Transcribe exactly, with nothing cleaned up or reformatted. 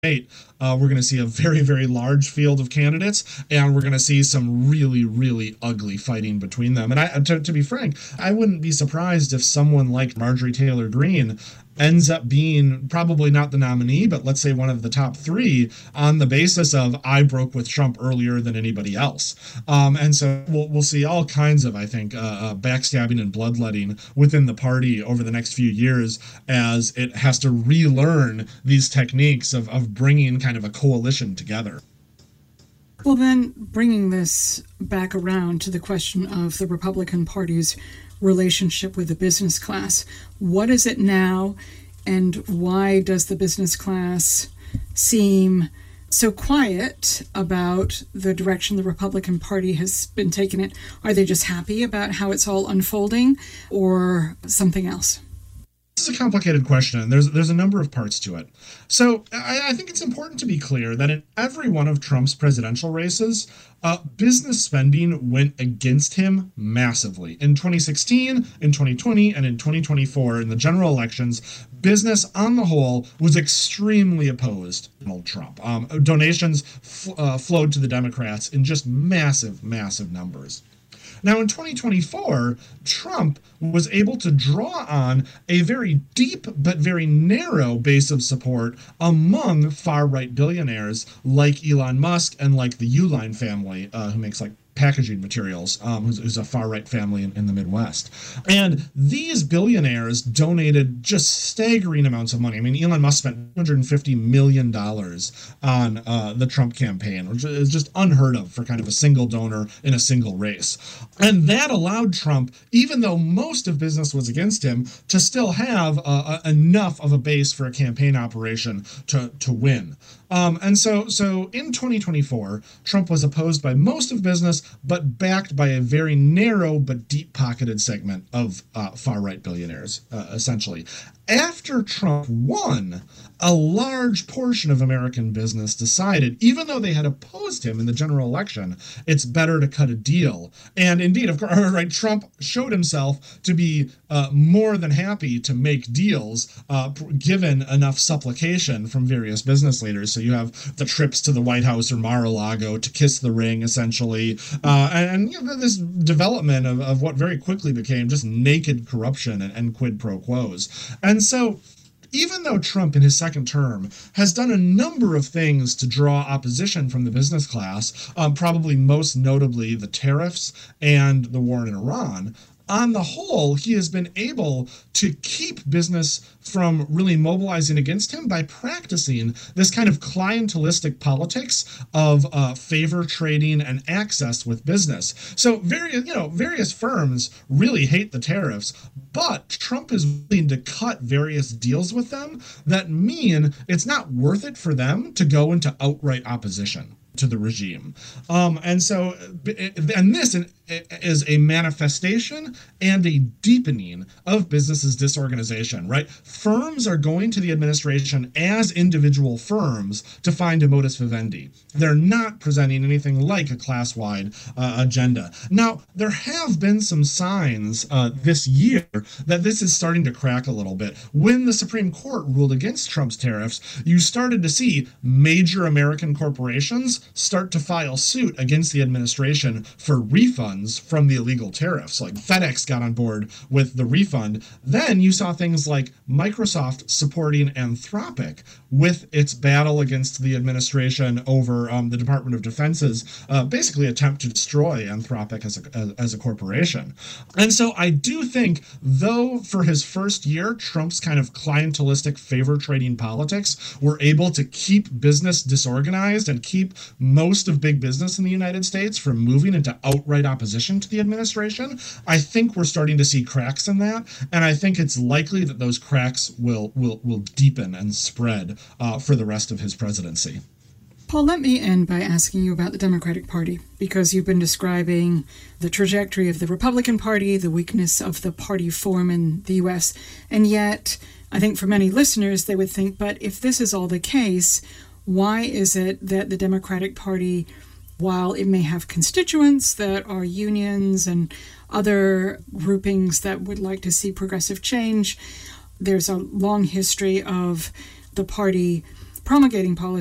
Uh, we're going to see a very, very large field of candidates, and we're going to see some really, really ugly fighting between them. And I, to, to be frank, I wouldn't be surprised if someone like Marjorie Taylor Greene ends up being probably not the nominee, but let's say one of the top three on the basis of I broke with Trump earlier than anybody else. Um, and so we'll, we'll see all kinds of, I think, uh, uh, backstabbing and bloodletting within the party over the next few years as it has to relearn these techniques of, of bringing kind of a coalition together. Well, then, bringing this back around to the question of the Republican Party's relationship with the business class, what is it now, and why does the business class seem so quiet about the direction the Republican Party has been taking it? Are they just happy about how it's all unfolding, or something else? This is a complicated question, and there's there's a number of parts to it. So I, I think it's important to be clear that in every one of Trump's presidential races, uh, business spending went against him massively. In twenty sixteen, in twenty twenty, and in twenty twenty-four, in the general elections, business on the whole was extremely opposed to Donald Trump. Um, donations f- uh, flowed to the Democrats in just massive, massive numbers. Now, in twenty twenty-four, Trump was able to draw on a very deep but very narrow base of support among far-right billionaires like Elon Musk and like the Uline family, uh, who makes like packaging materials, um, who's, who's a far-right family in, in the Midwest. And these billionaires donated just staggering amounts of money. I mean, Elon Musk spent two hundred fifty million dollars on uh, the Trump campaign, which is just unheard of for kind of a single donor in a single race. And that allowed Trump, even though most of business was against him, to still have uh, enough of a base for a campaign operation to, to win. Um, and so, so in twenty twenty-four, Trump was opposed by most of business, but backed by a very narrow but deep-pocketed segment of uh, far-right billionaires, uh, essentially. After Trump won, a large portion of American business decided, even though they had opposed him in the general election, it's better to cut a deal. And indeed, of course, right, Trump showed himself to be uh, more than happy to make deals, uh, given enough supplication from various business leaders. So you have the trips to the White House or Mar-a-Lago to kiss the ring, essentially, uh, and, and you know, this development of, of what very quickly became just naked corruption and, and quid pro quos. And so even though Trump in his second term has done a number of things to draw opposition from the business class, um, probably most notably the tariffs and the war in Iran, on the whole, he has been able to keep business from really mobilizing against him by practicing this kind of clientelistic politics of uh, favor trading and access with business. So various, you know, various firms really hate the tariffs, but Trump is willing to cut various deals with them that mean it's not worth it for them to go into outright opposition to the regime. Um, and so, and this is a manifestation and a deepening of business's disorganization, right? Firms are going to the administration as individual firms to find a modus vivendi. They're not presenting anything like a class-wide uh, agenda. Now, there have been some signs uh, this year that this is starting to crack a little bit. When the Supreme Court ruled against Trump's tariffs, you started to see major American corporations start to file suit against the administration for refunds from the illegal tariffs. Like FedEx got on board with the refund. Then you saw things like Microsoft supporting Anthropic with its battle against the administration over um, the Department of Defense's uh, basically attempt to destroy Anthropic as a, as, as a corporation. And so I do think, though for his first year, Trump's kind of clientelistic favor trading politics were able to keep business disorganized and keep most of big business in the United States from moving into outright opposition to the administration, I think we're starting to see cracks in that, and I think it's likely that those cracks will will will deepen and spread uh, for the rest of his presidency. Paul, let me end by asking you about the Democratic Party, because you've been describing the trajectory of the Republican Party, the weakness of the party form in the U S, and yet I think for many listeners they would think, but if this is all the case, why is it that the Democratic Party, while it may have constituents that are unions and other groupings that would like to see progressive change, there's a long history of the party promulgating policies